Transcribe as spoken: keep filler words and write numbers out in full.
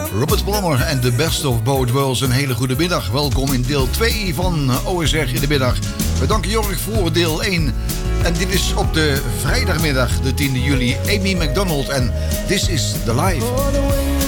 Robert Plummer en The Best of Both Worlds. Een hele goede middag. Welkom in deel twee van O S R in de middag. We danken Jorg voor deel één. En dit is op de vrijdagmiddag, de tiende juli, Amy McDonald en This is the Life.